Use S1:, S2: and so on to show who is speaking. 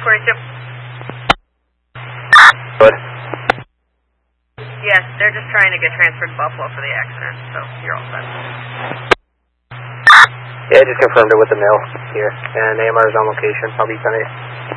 S1: 342.
S2: Good.
S1: Yes, they're just trying to get transferred to Buffalo for the accident, so you're all set.
S2: Yeah, I just confirmed it with the mail here, and AMR is on location. I'll be sending it.